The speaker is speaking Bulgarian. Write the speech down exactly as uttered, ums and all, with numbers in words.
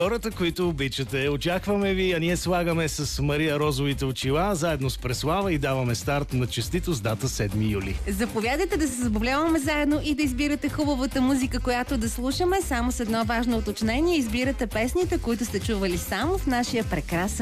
Хората, които обичате, очакваме ви, а ние слагаме с Мария розовите очила, заедно с Преслава и даваме старт на честито с дата седми юли. Заповядайте да се забавляваме заедно и да избирате хубавата музика, която да слушаме. Само с едно важно уточнение: избирате песните, които сте чували само в нашия прекрасен